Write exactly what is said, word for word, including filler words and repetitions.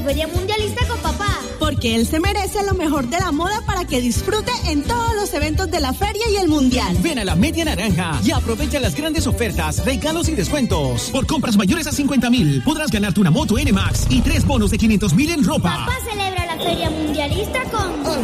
Feria Mundialista con papá. Porque él se merece lo mejor de la moda para que disfrute en todos los eventos de la feria y el mundial. Ven a la Media Naranja y aprovecha las grandes ofertas, regalos y descuentos. Por compras mayores a cincuenta mil podrás ganarte una moto N-Max y tres bonos de quinientos mil en ropa. Papá celebra la Feria Mundialista con